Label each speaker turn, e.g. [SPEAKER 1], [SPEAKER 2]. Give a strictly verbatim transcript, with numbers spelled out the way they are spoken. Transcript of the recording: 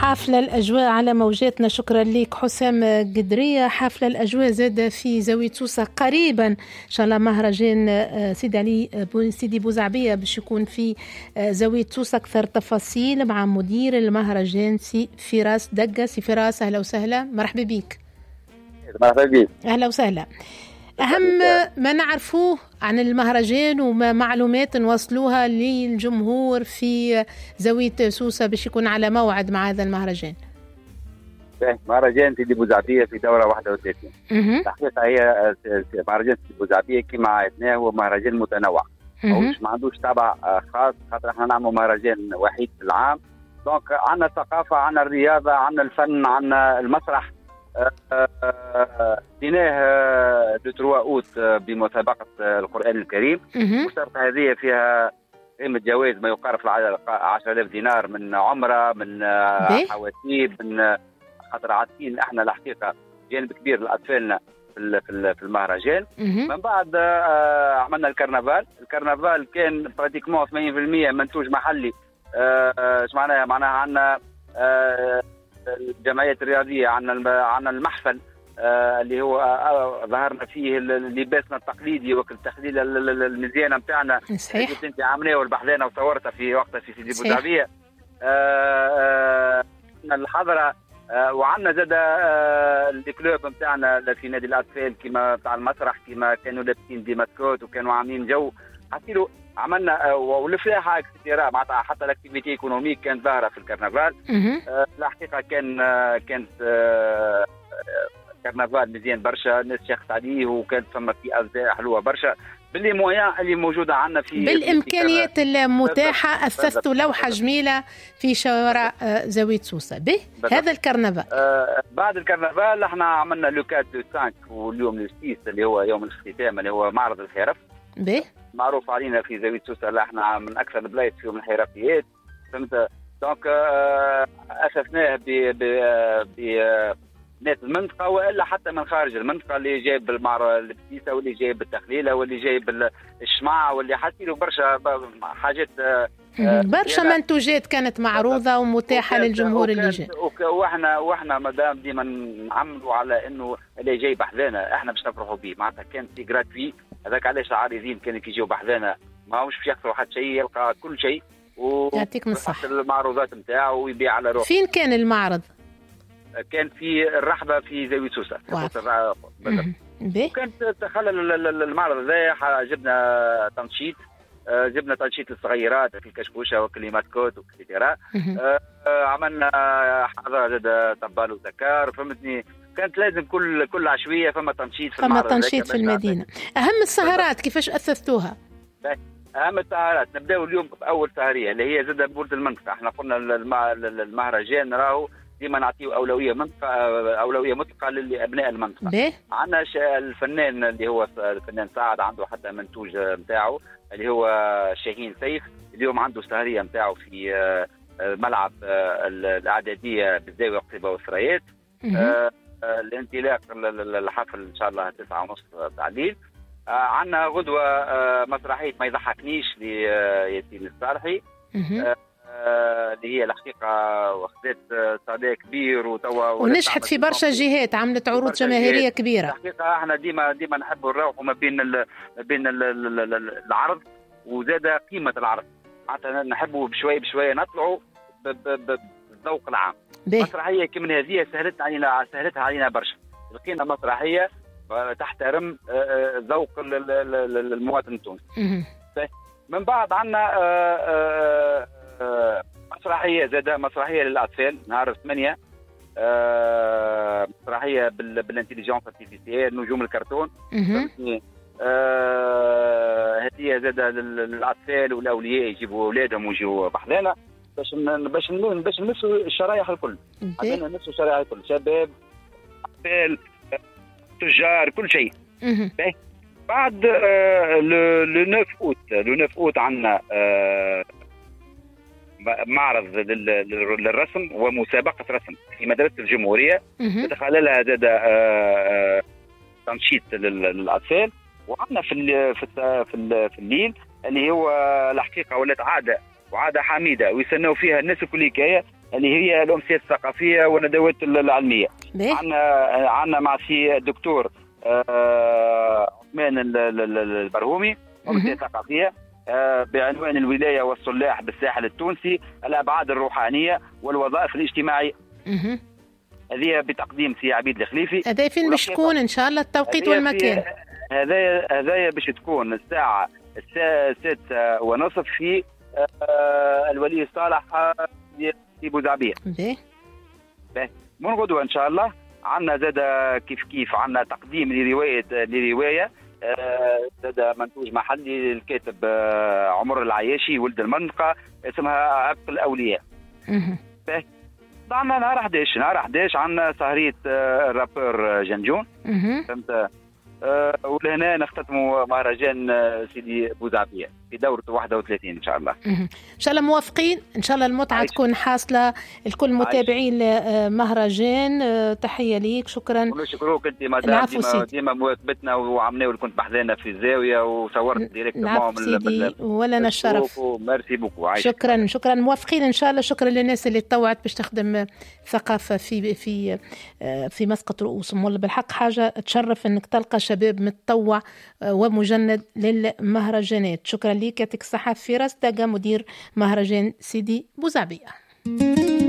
[SPEAKER 1] حافل الأجواء على موجاتنا. شكرا لك حسام قدرية. حافل الأجواء زاد في زاوية سوسة قريبا إن شاء الله مهرجان سيدي علي سيدي بوزعبية باش يكون في زاوية سوسة. أكثر تفاصيل مع مدير المهرجان سي فراس دقة. سي فراس أهلا وسهلا، مرحبا بك.
[SPEAKER 2] مرحبا بك.
[SPEAKER 1] أهلا وسهلا. أهم ما نعرفوه عن المهرجان وما معلومات نوصلوها للجمهور في زاوية سوسة باش يكون على موعد مع هذا المهرجان.
[SPEAKER 2] مهرجان سيدي بوزعبية في دورة واحد وثلاثين. الحقيقة هي مهرجان سيدي بوزعبية كما عرفناه هو مهرجان متنوع، مش ما عندوش طابع خاص، خاطر احنا نعمل مهرجان وحيد في العام. دونك عندنا الثقافة، عندنا الرياضة، عندنا الفن، عندنا المسرح. ديناه دو تروا اوت بمسابقة القرآن الكريم. المسابقة هذه فيها قيمة جوائز ما يقارب في عشرة آلاف دينار من عمرة، من حواسيب، من خاطر عارفين احنا الحقيقة جانب كبير لأطفالنا في في المهرجان. من بعد عملنا الكرنفال. الكرنفال كان براتيكمون ثمانين بالمئة منتوج محلي. ايش معناها؟ معناها عندنا الجمعيات الرياضية، عندنا عندنا المحفل آه اللي هو آه ظهرنا فيه لباسنا التقليدي وكل التخليل المزيانة نتاعنا.
[SPEAKER 1] صحيح.
[SPEAKER 2] انت عملناه والبحذانة وصورتها في وقتها في سيدي بوزعبية. آه آه الحضرة آه وعندنا زاد آه الكلوب نتاعنا في نادي الأطفال كما بتاع المسرح، كما كانوا لابسين دي ماسكوت وكانوا عاملين جو. حسيلو عملنا والفلاحه اكسترا معناتها حتى الاكتيفيتي ايكونوميك كانت ظاهره في الكرنفال. آه الحقيقه كان آه كانت آه كرنفال مزيان برشا، الناس شاخت عليه وكانت ثم في ازياء حلوه برشا باللي مويان اللي موجوده عندنا في
[SPEAKER 1] بالامكانيات المتاحه. اسستوا لوحه جميله في شوارع آه زاويه سوسه به هذا الكرنفال.
[SPEAKER 2] آه بعد الكرنفال احنا عملنا لوكات دو خمسة واليوم السيس اللي هو يوم الاختتام اللي هو معرض الحرف.
[SPEAKER 1] به
[SPEAKER 2] معروف علينا في زاوية سوسة احنا من اكثر البلايص فيهم الحرفيات، فهمت؟ دونك اسسناه ب ب ناس المنطقه والا حتى من خارج المنطقه، اللي جايب المعرض البسيسه واللي جايب التخليله واللي جايب الشمع واللي حاسيلو برشا حاجات.
[SPEAKER 1] برشا منتوجات كانت معروضه ومتاحه للجمهور اللي جاي.
[SPEAKER 2] واحنا واحنا مادام ديما نعملوا على انه اللي جاي بحذانا احنا باش نفرحوا به، معناتها كان في جراتوي. هذاك علاش العارضين كانوا كيجيو بحذانا ما مش باش يخسروا حتى شيء، يلقى كل شيء و
[SPEAKER 1] يعطيك الصحة.
[SPEAKER 2] المعروضات نتاعو ويبيع على روحه.
[SPEAKER 1] فين كان المعرض؟
[SPEAKER 2] كان في الرحبه في زاويه سوسه. كانت تخلل المعرض هذا جبنا تنشيط، جبنا تنشيط للصغيرات في الكشكوشه وكل ماسكوت وكذا. عملنا حضاره زاد طبال وذكار، فهمتني؟ كانت لازم كل كل عشويه فما تنشيط في
[SPEAKER 1] فما تنشيط في المدينه. اهم السهرات كيفاش اسستوها؟
[SPEAKER 2] اهم السهرات نبداو اليوم باول سهريه اللي هي زاد بورد المنطقه. احنا قلنا المهرجان راهو ديما نعطيو اولويه منطقه اولويه مطلقه لابناء المنطقه. عندنا الفنان اللي هو الفنان سعد عنده حتى منتوج نتاعو اللي هو شاهين سيف. اليوم عنده سهريه نتاعو في ملعب الاعداديه بالزاويه قصيبه والثريات. الانطلاق الحفل ان شاء الله تسعة ونص تاع الليل. عندنا غدوه مسرحيه ما يضحكنيش لياسين الصالحي اللي هي الحقيقه واخذت صدى كبير وتوا
[SPEAKER 1] ونجحت في برشا جهات، عملت عروض جماهيريه كبيره.
[SPEAKER 2] الحقيقه احنا ديما ديما نحبوا نروحوا ما بين ما بين العرض وزاد قيمه العرض، معناتها نحبوا بشويه بشويه نطلعوا بالذوق العام. مسرحيه كمن هذه سهلت علينا سهلتها علينا برشا. لقينا مسرحيه تحترم ذوق المواطن التونسي. من بعد عندنا مسرحيه زاد مسرحيه للاطفال نهار ثمانية، مسرحيه بالانتليجنس ارتيفيسيال نجوم الكرتون. هذه زاد للاطفال والاولياء يجيبوا اولادهم ويجوا بحذانا باش باش باش نمسوا الشرايح الكل. عندنا نمسوا الشرايح الكل، شباب اطفال تجار كل شيء. بعد لو تسعة اوت لو تسعة اوت عندنا معرض للرسم ومسابقة رسم في مدرسة الجمهورية تتخللها زاد تنشيط للأطفال. وعندنا في في في الليل اللي هو الحقيقة ولات عادة وعاده حميده ويستناو فيها الناس الكليكيه اللي هي الامسيات الثقافيه والندوات العلميه. عندنا عندنا مع سي الدكتور عثمان البرهومي امسيه ثقافيه بعنوان الولايه والصلاح بالساحل التونسي، الابعاد الروحانيه والوظائف الاجتماعيه. هذه بتقديم سي عبيد الخليفي.
[SPEAKER 1] هذا فين باش تكون ان شاء الله التوقيت والمكان؟
[SPEAKER 2] هذا هذا باش تكون الساعه السادسه ونصف في آه الولي الصالح في بوزعبيه. من غدوه ان شاء الله عندنا زاد كيف كيف عندنا تقديم لروايه لروايه آه زاد منتوج محلي للكاتب آه عمر العياشي ولد المنطقه اسمها عبق الاولياء. عندنا نهار احداش نهار احداش عندنا سهريه آه الرابور جنجون. فهمت؟ أه ولهنا نختتموا مهرجان سيدي بوزعبيه في دوره واحد وثلاثين ان شاء الله.
[SPEAKER 1] ان شاء الله موافقين، ان شاء الله المتعه عايش. تكون حاصله الكل متابعين مهرجان. تحيه ليك، شكرا.
[SPEAKER 2] ونشكروك انت مدام ديما ديما مواكبتنا وعملنا واللي كنت بحذانا في الزاويه وصورت ديريكت معهم
[SPEAKER 1] ولنا الشرف.
[SPEAKER 2] ميرسي بوكو.
[SPEAKER 1] شكرا شكرا موافقين ان شاء الله. شكرا للناس اللي تطوعت باش تخدم ثقافه في في في مسقط رؤوسهم. والله بالحق حاجه تشرف انك تلقى شباب متطوع ومجند للمهرجانات. شكرا لك، يعطيك الصحة. فراس داقة مدير مهرجان سيدي بوزعبية.